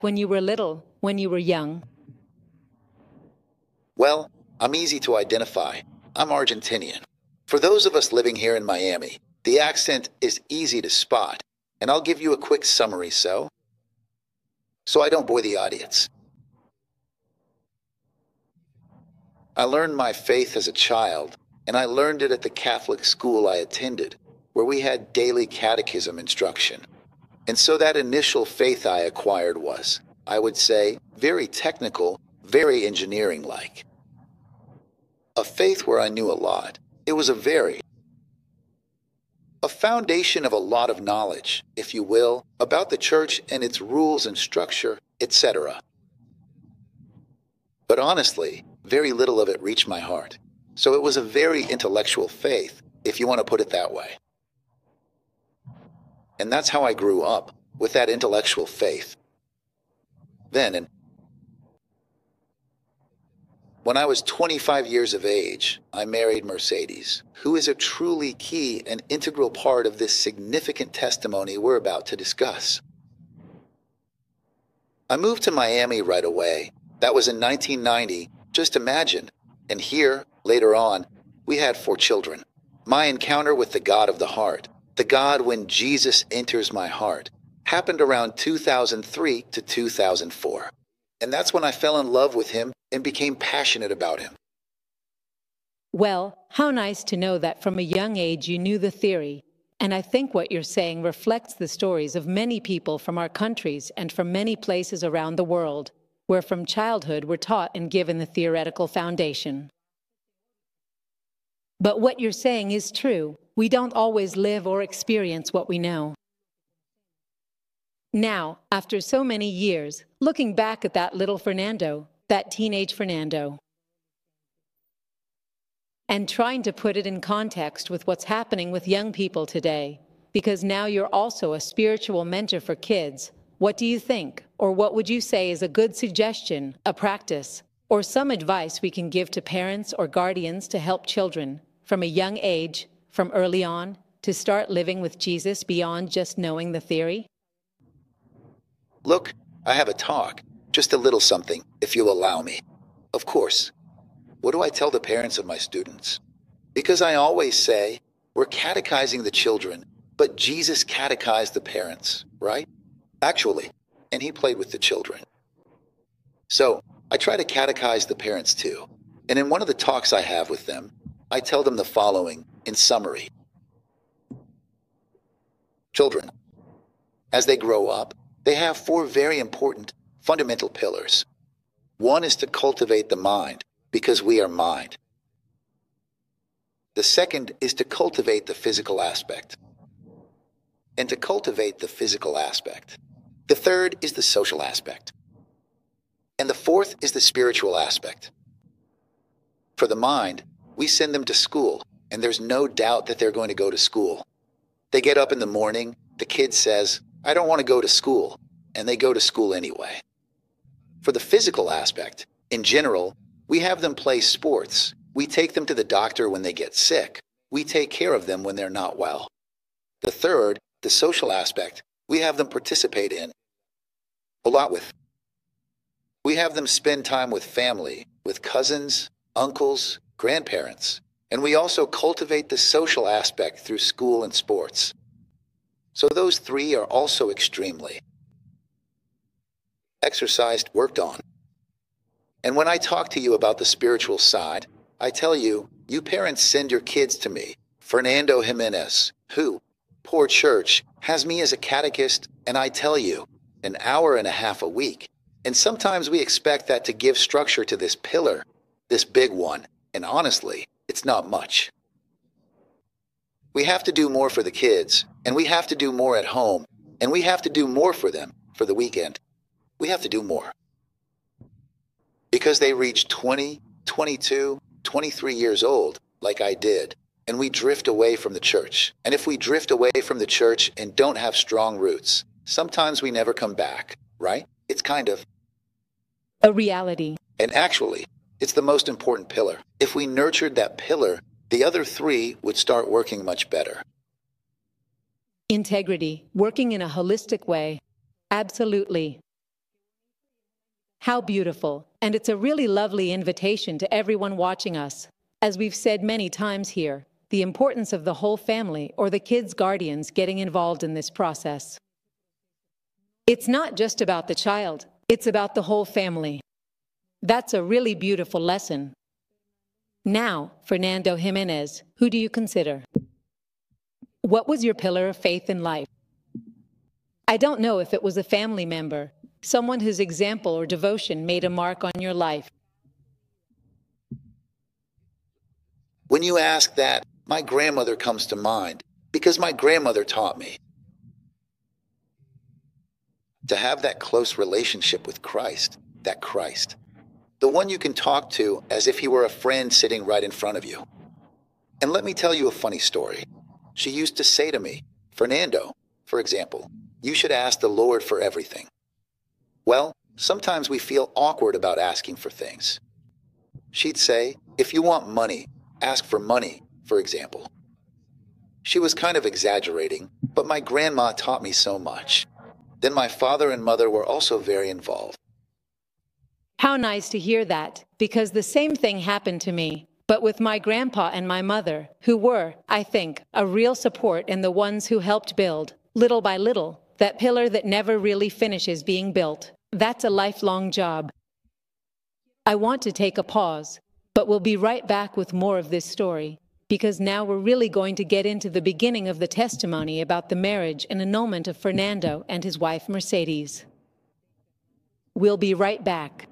when you were little, when you were young? Well, I'm easy to identify. I'm Argentinian. For those of us living here in Miami, the accent is easy to spot, and I'll give you a quick summary so I don't bore the audience. I learned my faith as a child, and I learned it at the Catholic school I attended, where we had daily catechism instruction. And so that initial faith I acquired was, I would say, very technical, very engineering-like. A faith where I knew a lot. It was a foundation of a lot of knowledge, if you will, about the church and its rules and structure, etc. But honestly, very little of it reached my heart. So it was a very intellectual faith, if you want to put it that way. And that's how I grew up, with that intellectual faith. Then, when I was 25 years of age, I married Mercedes, who is a truly key and integral part of this significant testimony we're about to discuss. I moved to Miami right away. That was in 1990, just imagine. And here, later on, we had 4 children. My encounter with the God of the heart, the God when Jesus enters my heart, happened around 2003 to 2004. And that's when I fell in love with him and became passionate about him. Well, how nice to know that from a young age you knew the theory. And I think what you're saying reflects the stories of many people from our countries and from many places around the world, where from childhood we're taught and given the theoretical foundation. But what you're saying is true. We don't always live or experience what we know. Now, after so many years, looking back at that little Fernando, that teenage Fernando, and trying to put it in context with what's happening with young people today, because now you're also a spiritual mentor for kids, what do you think, or what would you say is a good suggestion, a practice, or some advice we can give to parents or guardians to help children, from a young age, from early on, to start living with Jesus beyond just knowing the theory? Look, I have a talk, just a little something, if you'll allow me. Of course. What do I tell the parents of my students? Because I always say, we're catechizing the children, but Jesus catechized the parents, right? Actually, and he played with the children. So, I try to catechize the parents too. And in one of the talks I have with them, I tell them the following, in summary. Children, as they grow up, they have 4 very important, fundamental pillars. One is to cultivate the mind, because we are mind. The second is to cultivate the physical aspect. And to cultivate the physical aspect. The third is the social aspect. And the fourth is the spiritual aspect. For the mind, we send them to school, and there's no doubt that they're going to go to school. They get up in the morning, the kid says, I don't want to go to school, and they go to school anyway. For the physical aspect, in general, we have them play sports. We take them to the doctor when they get sick. We take care of them when they're not well. The third, the social aspect, we have them participate in. A lot with. We have them spend time with family, with cousins, uncles, grandparents, and we also cultivate the social aspect through school and sports. So those 3 are also extremely exercised, worked on. And when I talk to you about the spiritual side, I tell you, you parents send your kids to me, Fernando Jimenez, who, poor church, has me as a catechist, and I tell you, an hour and a half a week. And sometimes we expect that to give structure to this pillar, this big one, and honestly, it's not much. We have to do more for the kids, and we have to do more at home, and we have to do more for them for the weekend. We have to do more. Because they reach 20, 22, 23 years old, like I did, and we drift away from the church. And if we drift away from the church and don't have strong roots, sometimes we never come back, right? It's kind of a reality. And actually, it's the most important pillar. If we nurtured that pillar, the other 3 would start working much better. Integrity, working in a holistic way. Absolutely. How beautiful, and it's a really lovely invitation to everyone watching us. As we've said many times here, the importance of the whole family or the kids' guardians getting involved in this process. It's not just about the child, it's about the whole family. That's a really beautiful lesson. Now, Fernando Jimenez, who do you consider? What was your pillar of faith in life? I don't know if it was a family member, someone whose example or devotion made a mark on your life. When you ask that, my grandmother comes to mind because my grandmother taught me to have that close relationship with Christ, that Christ, the one you can talk to as if he were a friend sitting right in front of you. And let me tell you a funny story. She used to say to me, Fernando, for example, you should ask the Lord for everything. Well, sometimes we feel awkward about asking for things. She'd say, if you want money, ask for money, for example. She was kind of exaggerating, but my grandma taught me so much. Then my father and mother were also very involved. How nice to hear that, because the same thing happened to me, but with my grandpa and my mother, who were, I think, a real support and the ones who helped build, little by little, that pillar that never really finishes being built. That's a lifelong job. I want to take a pause, but we'll be right back with more of this story, because now we're really going to get into the beginning of the testimony about the marriage and annulment of Fernando and his wife Mercedes. We'll be right back.